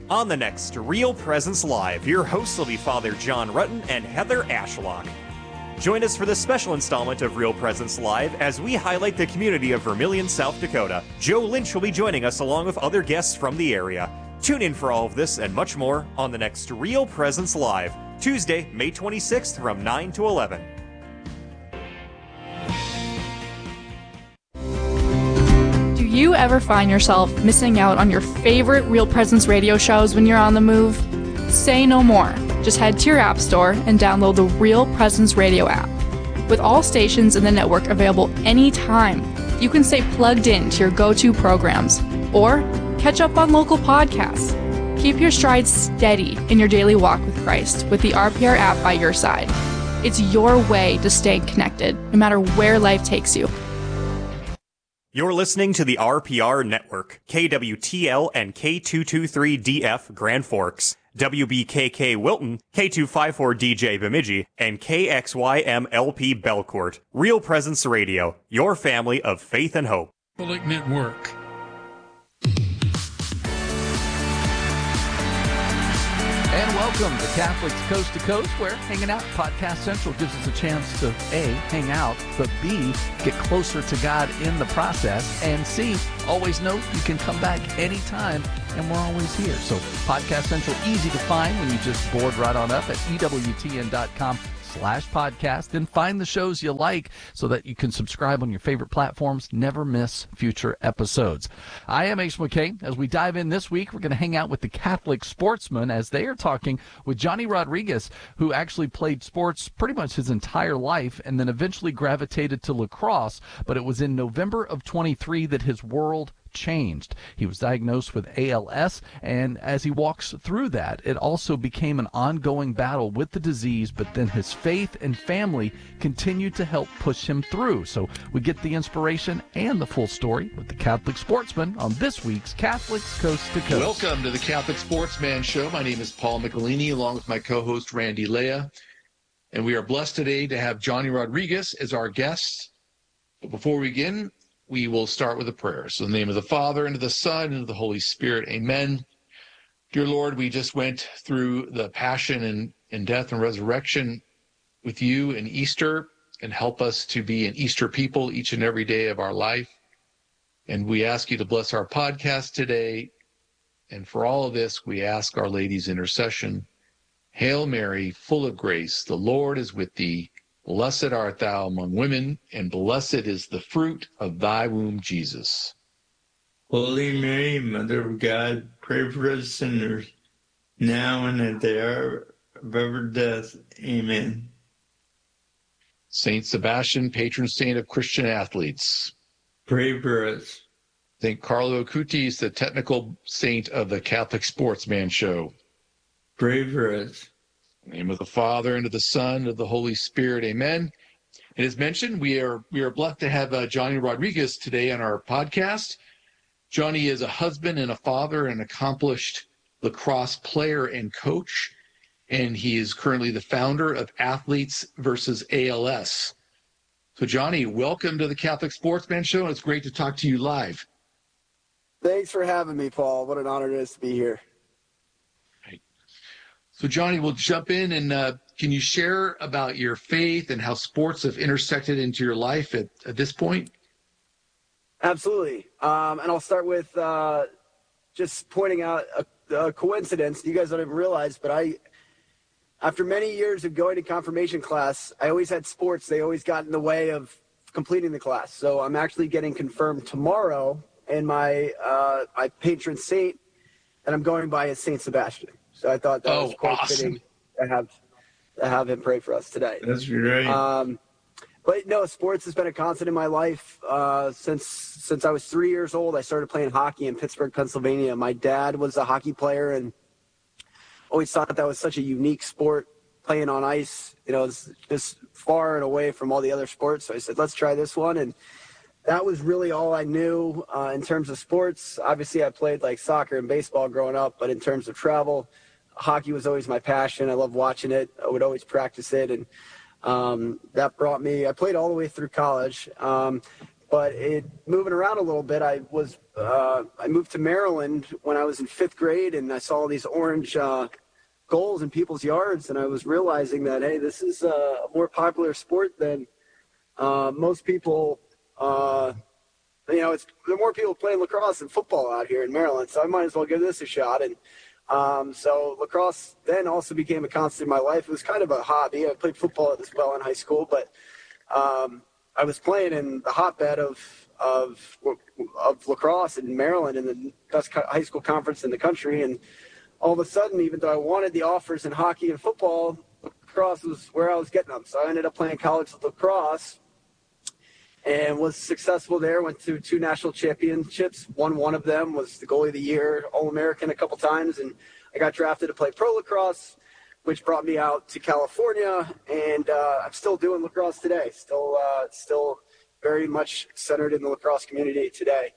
On the next Real Presence Live, your hosts will be Father John Rutten and Heather Ashlock. Join us for this special installment of Real Presence Live as we highlight the community of Vermilion, South Dakota. Joe Lynch will be joining us along with other guests from the area. Tune in for all of this and much more on the next Real Presence Live, Tuesday, May 26th from 9 to 11. Do you ever find yourself missing out on your favorite Real Presence radio shows when you're on the move? Say no more. Just head to your app store and download the Real Presence Radio app. With all stations in the network available anytime, you can stay plugged in to your go-to programs or catch up on local podcasts. Keep your stride steady in your daily walk with Christ with the RPR app by your side. It's your way to stay connected, no matter where life takes you. You're listening to the RPR Network, KWTL and K223DF Grand Forks, WBKK Wilton, K254DJ Bemidji, and KXYMLP Belcourt. Real Presence Radio, your family of faith and hope. Catholic Network. And welcome to Catholics Coast to Coast, where hanging out Podcast Central gives us a chance to A, hang out, but B, get closer to God in the process, and C, always know you can come back anytime, and we're always here. So Podcast Central, easy to find when you just board right on up at EWTN.com/podcast and find the shows you like so that you can subscribe on your favorite platforms, never miss future episodes. I am H. McKay. As we dive in this week, we're going to hang out with the Catholic sportsmen as they are talking with Johnny Rodriguez, who actually played sports pretty much his entire life and then eventually gravitated to lacrosse, but it was in November of 23 that his world changed. He was diagnosed with ALS, and as he walks through that, it also became an ongoing battle with the disease, but then his faith and family continued to help push him through. So we get the inspiration and the full story with the Catholic sportsman on this week's Catholics Coast to Coast. Welcome to the Catholic Sportsman Show. My name is Paul Michelini, along with my co-host Randy Lea, and we are blessed today to have Johnny Rodriguez as our guest. But before we begin, we will start with a prayer. So in the name of the Father, and of the Son, and of the Holy Spirit, amen. Dear Lord, we just went through the passion and death and resurrection with you in Easter, and help us to be an Easter people each and every day of our life. And we ask you to bless our podcast today. And for all of this, we ask Our Lady's intercession. Hail Mary, full of grace, the Lord is with thee. Blessed art thou among women, and blessed is the fruit of thy womb, Jesus. Holy Mary, Mother of God, pray for us sinners, now and at the hour of our death. Amen. Saint Sebastian, patron saint of Christian athletes, pray for us. Saint Carlo Acutis, the technical saint of the Catholic Sportsman Show, pray for us. In the name of the Father, and of the Son, and of the Holy Spirit, amen. And as mentioned, we are blessed to have Johnny Rodriguez today on our podcast. Johnny is a husband and a father, an accomplished lacrosse player and coach, and he is currently the founder of Athletes versus ALS. So Johnny, welcome to the Catholic Sportsman Show, and it's great to talk to you live. Thanks for having me, Paul. What an honor it is to be here. So, Johnny, we'll jump in, and can you share about your faith and how sports have intersected into your life at this point? Absolutely. And I'll start with just pointing out a coincidence you guys don't even realize, but after many years of going to confirmation class, I always had sports. They always got in the way of completing the class. So I'm actually getting confirmed tomorrow, and my patron saint that I'm going by is Saint Sebastian. So I thought that was quite fitting to have him pray for us today. That's great. But no, sports has been a constant in my life since I was 3 years old. I started playing hockey in Pittsburgh, Pennsylvania. My dad was a hockey player, and always thought that was such a unique sport, playing on ice. You know, it's just far and away from all the other sports. So I said, let's try this one, and that was really all I knew in terms of sports. Obviously, I played like soccer and baseball growing up, but in terms of travel, hockey was always my passion. I loved watching it. I would always practice it, and that brought me – I played all the way through college. But moving around a little bit, I moved to Maryland when I was in 5th grade, and I saw these orange goals in people's yards, and I was realizing that, hey, this is a more popular sport than most people. There are more people playing lacrosse than football out here in Maryland, so I might as well give this a shot. And so lacrosse then also became a constant in my life. It was kind of a hobby. I played football as well in high school, but I was playing in the hotbed of lacrosse in Maryland in the best high school conference in the country. And all of a sudden, even though I wanted the offers in hockey and football, lacrosse was where I was getting them. So I ended up playing college lacrosse and was successful there. Went to 2 national championships. Won one of them, was the goalie of the year, All-American a couple times. And I got drafted to play pro lacrosse, which brought me out to California. And I'm still doing lacrosse today. Still very much centered in the lacrosse community today.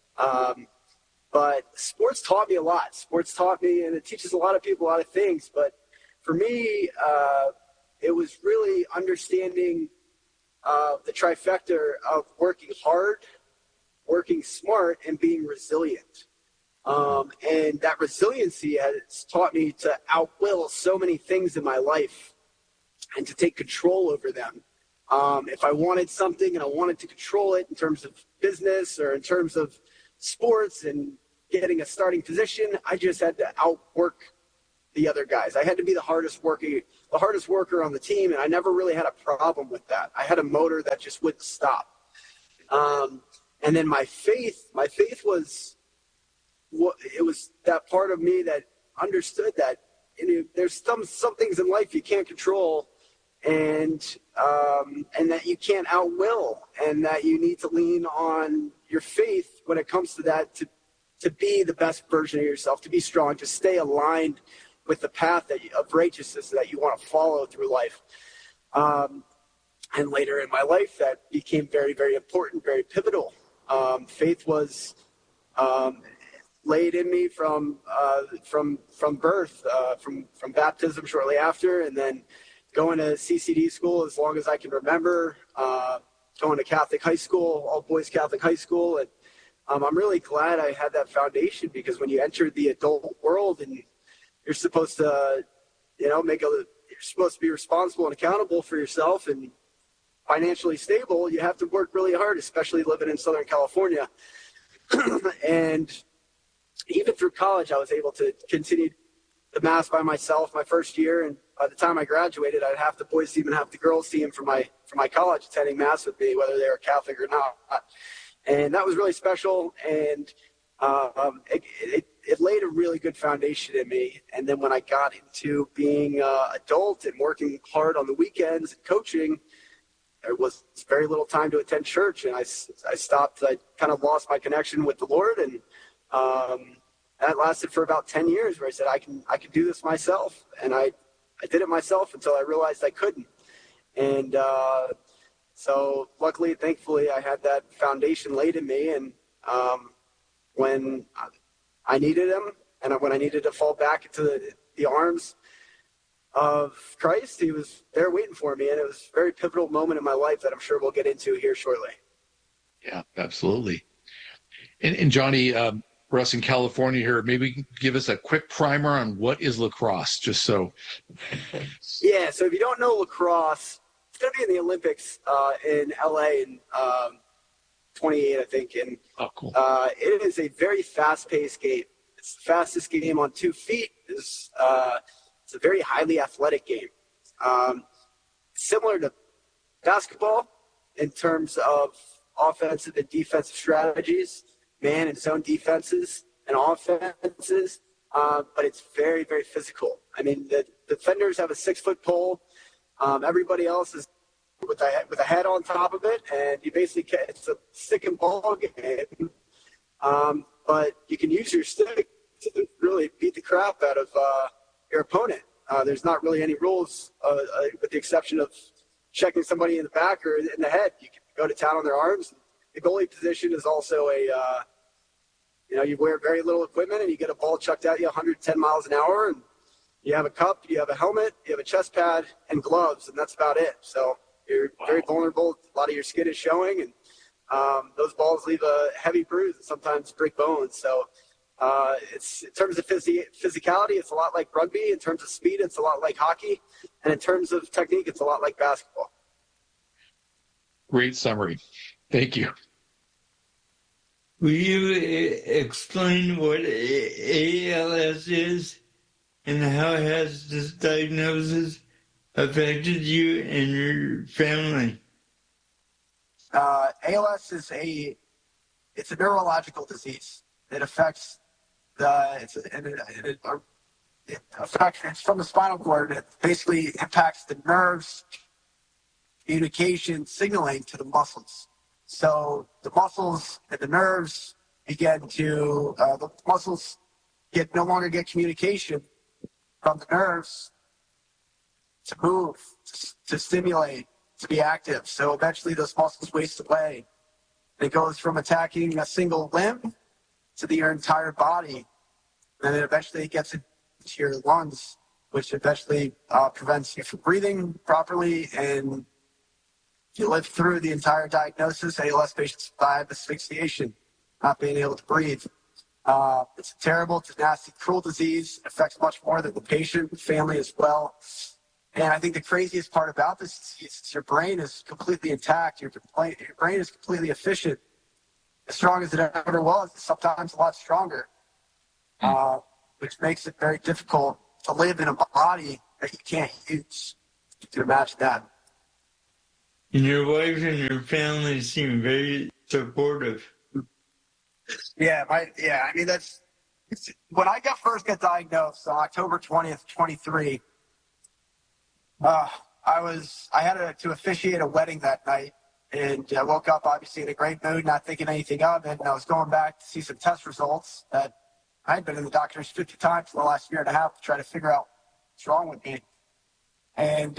But sports taught me a lot. Sports taught me, and it teaches a lot of people a lot of things. But for me, it was really understanding the trifecta of working hard, working smart, and being resilient. And that resiliency has taught me to outwill so many things in my life and to take control over them. If I wanted something and I wanted to control it in terms of business or in terms of sports and getting a starting position, I just had to outwork the other guys. I had to be the hardest worker on the team, and I never really had a problem with that. I had a motor that just wouldn't stop. And then my faith was that part of me that understood that there's some things in life you can't control, and that you can't outwill, and that you need to lean on your faith when it comes to that to be the best version of yourself, to be strong, to stay aligned with the path of righteousness that you want to follow through life. And later in my life, that became very, very important, very pivotal. Faith was laid in me from birth, from baptism shortly after, and then going to CCD school as long as I can remember, going to Catholic high school, all boys Catholic high school. And I'm really glad I had that foundation, because when you enter the adult world and you're supposed to, you're supposed to be responsible and accountable for yourself and financially stable, you have to work really hard, especially living in Southern California. And even through college, I was able to continue the mass by myself my first year. And by the time I graduated, I'd half the boys team and half the girls team for my college attending mass with me, whether they were Catholic or not. And that was really special. And it laid a really good foundation in me. And then when I got into being adult and working hard on the weekends and coaching, there was very little time to attend church, and I stopped. I kind of lost my connection with the Lord, and that lasted for about 10 years, where I said I can do this myself, and I did it myself until I realized I couldn't. And so luckily, thankfully, I had that foundation laid in me, and when I needed him, and when I needed to fall back into the arms of Christ, he was there waiting for me. And it was a very pivotal moment in my life that I'm sure we'll get into here shortly. Yeah, absolutely. And Johnny, for us in California here, maybe give us a quick primer on what is lacrosse, just so. Yeah, so if you don't know lacrosse, it's going to be in the Olympics in LA in 28, I think. And cool. It is a very fast-paced game. It's the fastest game on 2 feet. It's a very highly athletic game. Similar to basketball in terms of offensive and defensive strategies, man and zone defenses and offenses, but it's very, very physical. I mean, the defenders have a 6-foot pole. Everybody else is with a head on top of it, and you basically it's a stick and ball game. But you can use your stick to really beat the crap out of your opponent. There's not really any rules, with the exception of checking somebody in the back or in the head. You can go to town on their arms. The goalie position is also you wear very little equipment, and you get a ball chucked at you 110 miles an hour, and you have a cup, you have a helmet, you have a chest pad, and gloves, and that's about it. So you're very vulnerable. A lot of your skin is showing, and those balls leave a heavy bruise and sometimes break bones. So it's in terms of physicality, it's a lot like rugby. In terms of speed, it's a lot like hockey. And in terms of technique, it's a lot like basketball. Great summary. Thank you. Will you explain what ALS is and how has this diagnosis affected you and your family? ALS is it's a neurological disease. It affects it's from the spinal cord. It basically impacts the nerves, communication, signaling to the muscles. So the muscles and the nerves begin to the muscles no longer get communication from the nerves to move, to stimulate, to be active. So eventually those muscles waste away. It goes from attacking a single limb to your entire body. And then eventually it gets into your lungs, which eventually prevents you from breathing properly. And if you live through the entire diagnosis, ALS patients survive asphyxiation, not being able to breathe. It's terrible, it's a nasty, cruel disease. It affects much more than the patient, the family as well. And I think the craziest part about this disease is your brain is completely intact. Your brain is completely efficient, as strong as it ever was, sometimes a lot stronger, which makes it very difficult to live in a body that you can't use. You can imagine that. And your wife and your family seem very supportive. Yeah, I mean, when I first got diagnosed on October 20th, 23, I had to officiate a wedding that night, and I woke up obviously in a great mood, not thinking anything of it, and I was going back to see some test results that I had been in the doctors 50 times in the last year and a half to try to figure out what's wrong with me. And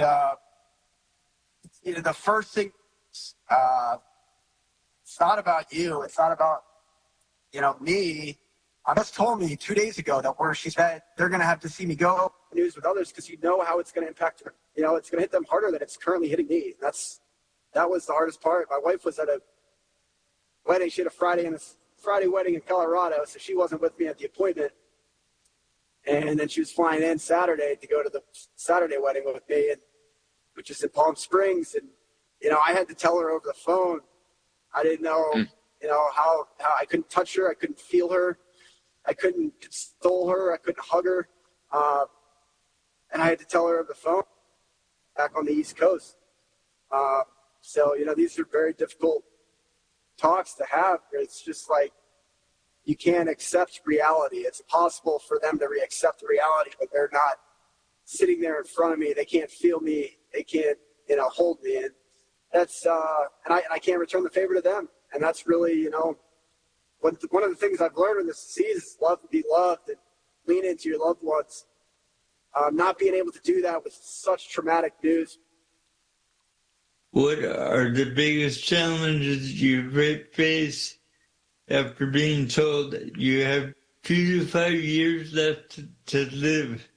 the first thing, it's not about you. It's not about, me. Just told me 2 days ago that she said they're going to have to see me go news with others because you know how it's going to impact her. It's going to hit them harder than it's currently hitting me. That was the hardest part. My wife was at a wedding. She had a Friday wedding in Colorado, so she wasn't with me at the appointment. And then she was flying in Saturday to go to the Saturday wedding with me, which is in Palm Springs. And, I had to tell her over the phone. I didn't know, how I couldn't touch her. I couldn't feel her. I couldn't console her. I couldn't hug her. And I had to tell her over the phone back on the East Coast. So, these are very difficult talks to have. It's just like you can't accept reality. It's impossible for them to accept reality, but they're not sitting there in front of me. They can't feel me. They can't, hold me. And that's, and I can't return the favor to them. And that's really, one of the things I've learned in this disease is love and be loved and lean into your loved ones. Not being able to do that with such traumatic news. What are the biggest challenges you face after being told that you have 2 to 5 years left to live?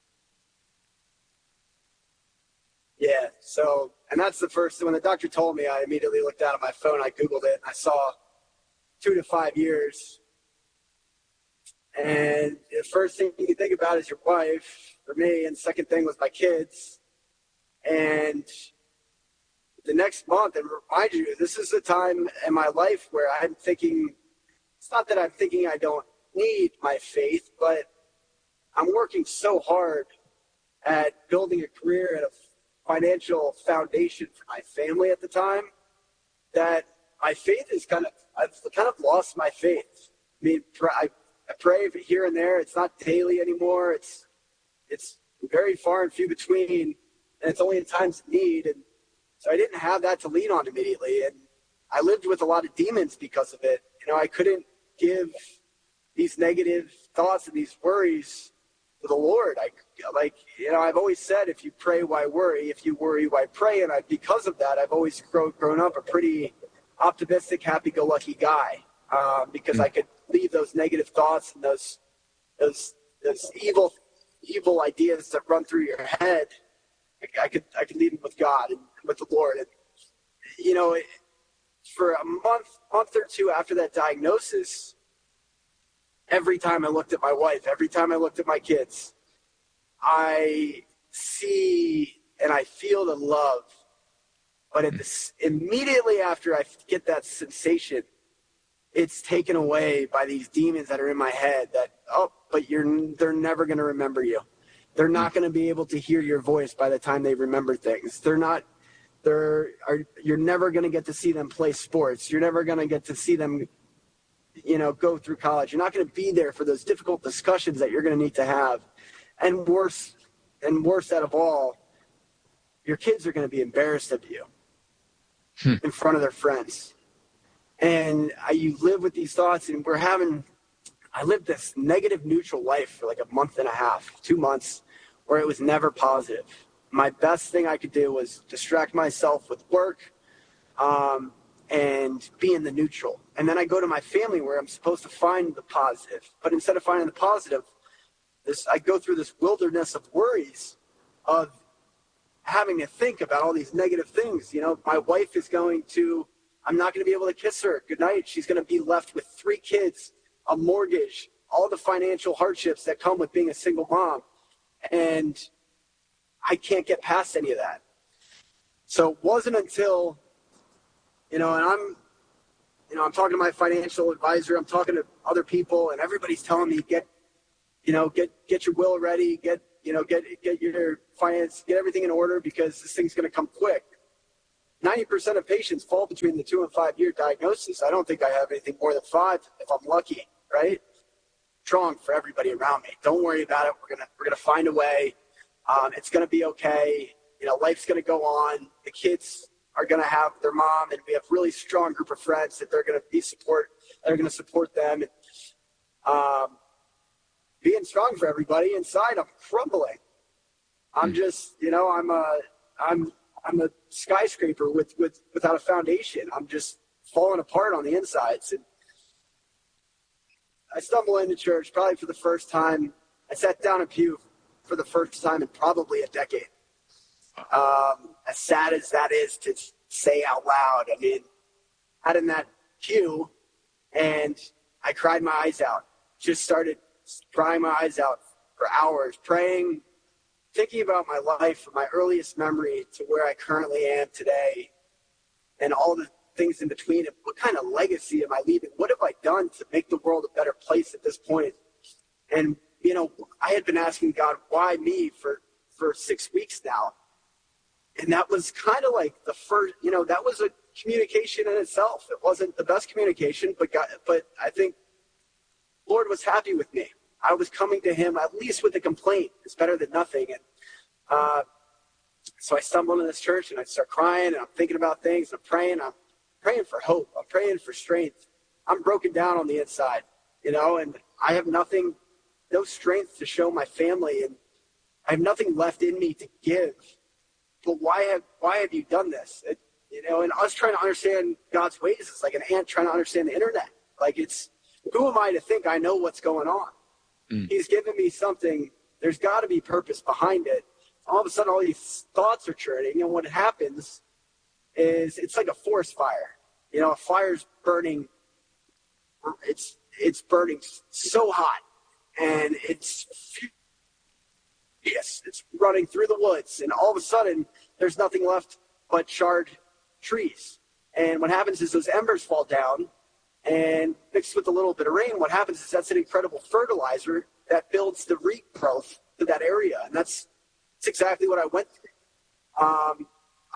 Yeah, so, and that's the first, when the doctor told me, I immediately looked down at my phone, I Googled it, and I saw 2 to 5 years. And the first thing you think about is your wife, for me, and the second thing was my kids. And the next month, and remind you, this is a time in my life where I'm thinking, it's not that I'm thinking I don't need my faith, but I'm working so hard at building a career and a financial foundation for my family at the time that my faith is I've kind of lost my faith. I mean, I pray here and there. It's not daily anymore. It's very far and few between, and it's only in times of need. And so I didn't have that to lean on immediately. And I lived with a lot of demons because of it. I couldn't give these negative thoughts and these worries to the Lord. I've always said, if you pray, why worry? If you worry, why pray? And because of that, I've always grown up a pretty optimistic, happy-go-lucky guy, because I could leave those negative thoughts and those evil ideas that run through your head. I could leave them with God and with the Lord. And for a month or two after that diagnosis, every time I looked at my wife, every time I looked at my kids, I see and I feel the love. But immediately after I get that sensation, it's taken away by these demons that are in my head that, but they're never going to remember you. They're not going to be able to hear your voice by the time they remember things. You're never going to get to see them play sports. You're never going to get to see them, go through college. You're not going to be there for those difficult discussions that you're going to need to have. And worse out of all, your kids are going to be embarrassed of you in front of their friends. And you live with these thoughts, and I lived this negative neutral life for like a month and a half, 2 months, where it was never positive. My best thing I could do was distract myself with work and be in the neutral. And then I go to my family where I'm supposed to find the positive. But instead of finding the positive, I go through this wilderness of worries of having to think about all these negative things. My wife I'm not going to be able to kiss her goodnight. She's going to be left with 3 kids, a mortgage, all the financial hardships that come with being a single mom. And I can't get past any of that. So it wasn't until, and I'm talking to my financial advisor, I'm talking to other people, and everybody's telling me, get your will ready, get your finance, get everything in order because this thing's going to come quick. 90% of patients fall between the 2 and 5 year diagnosis. I don't think I have anything more than 5 if I'm lucky, right? Strong for everybody around me. Don't worry about it. We're gonna find a way. It's gonna be okay. Life's gonna go on. The kids are gonna have their mom, and we have a really strong group of friends that they're gonna support them. And being strong for everybody. Inside, I'm crumbling. I'm just, I'm a skyscraper without a foundation. I'm just falling apart on the insides. And I stumble into church probably for the first time. I sat down a pew for the first time in probably a decade. As sad as that is to say out loud, I had in that pew and I cried my eyes out. Just started crying my eyes out for hours, praying, thinking about my life from my earliest memory to where I currently am today and all the things in between. And what kind of legacy am I leaving? What have I done to make the world a better place at this point? And, I had been asking God, why me for 6 weeks now? And that was kind of like the first, that was a communication in itself. It wasn't the best communication, but I think Lord was happy with me. I was coming to him at least with a complaint. It's better than nothing. And so I stumbled into this church and I start crying and I'm thinking about things. I'm praying for hope. I'm praying for strength. I'm broken down on the inside, and I have no strength to show my family, and I have nothing left in me to give. But why have you done this? And us trying to understand God's ways is like an ant trying to understand the internet. Like who am I to think I know what's going on? He's given me something. There's got to be purpose behind it. All of a sudden, all these thoughts are churning, and what happens is it's like a forest fire. A fire's burning. It's burning so hot, and it's running through the woods, and all of a sudden, there's nothing left but charred trees. And what happens is those embers fall down, and mixed with a little bit of rain, what happens is that's an incredible fertilizer that builds the regrowth to that area. And that's exactly what I went through.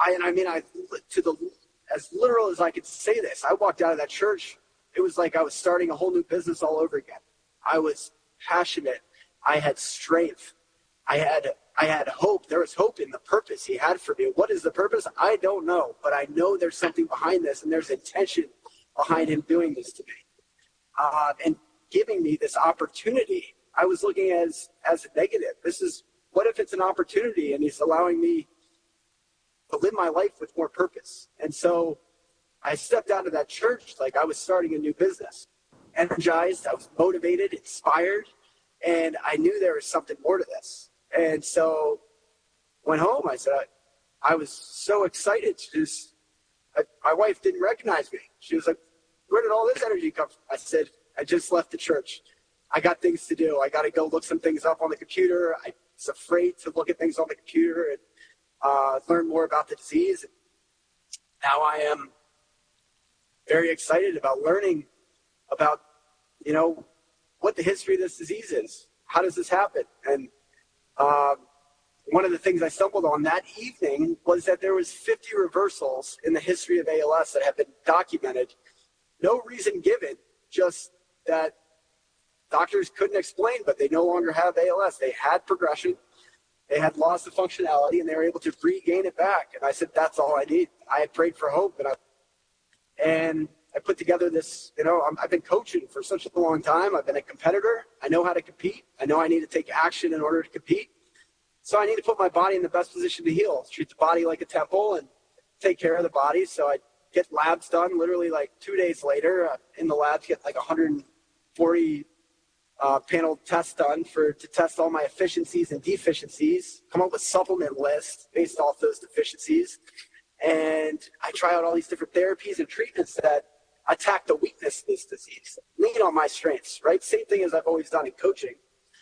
As literal as I could say this, I walked out of that church. It was like I was starting a whole new business all over again. I was passionate. I had strength. I had hope. There was hope in the purpose he had for me. What is the purpose? I don't know, but I know there's something behind this, and there's intention behind him doing this to me and giving me this opportunity. I was looking as a negative. What if it's an opportunity and he's allowing me to live my life with more purpose? And so I stepped out of that church like I was starting a new business, energized, I was motivated, inspired, and I knew there was something more to this. And so went home. I said, I was so excited to just my wife didn't recognize me. She was like, where did all this energy come from? I said, I just left the church. I got things to do. I got to go look some things up on the computer. I was afraid to look at things on the computer and learn more about the disease. Now I am very excited about learning about, what the history of this disease is. How does this happen? And one of the things I stumbled on that evening was that there was 50 reversals in the history of ALS that have been documented. No reason given, just that doctors couldn't explain, but they no longer have ALS. They had progression, they had loss of functionality, and they were able to regain it back. And I said, that's all I need. I had prayed for hope, and I put together this, I've been coaching for such a long time. I've been a competitor. I know how to compete. I know I need to take action in order to compete. So I need to put my body in the best position to heal, treat the body like a temple and take care of the body. So I get labs done literally like 2 days later in the labs, get like 140 panel tests done to test all my efficiencies and deficiencies, come up with supplement lists based off those deficiencies. And I try out all these different therapies and treatments that attack the weakness of this disease, lean on my strengths, right? Same thing as I've always done in coaching.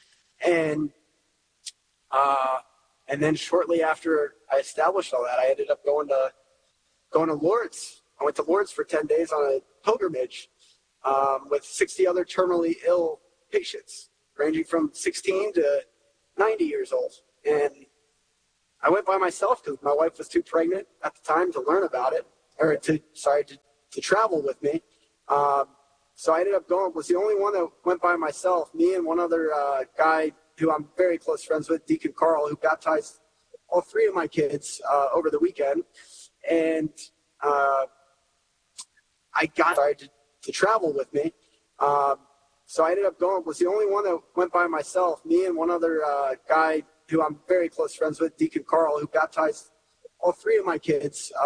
And then shortly after I established all that, I ended up going to Lourdes. I went to Lourdes for 10 days on a pilgrimage with 60 other terminally ill patients, ranging from 16 to 90 years old. And I went by myself because my wife was too pregnant at the time to learn about it, or to travel with me. So I ended up was the only one that went by myself, me and one other guy who I'm very close friends with, Deacon Carl, who baptized all three of my kids over the weekend. And I got to travel with me. So I ended up was the only one that went by myself, me and one other guy who I'm very close friends with, Deacon Carl, who baptized all three of my kids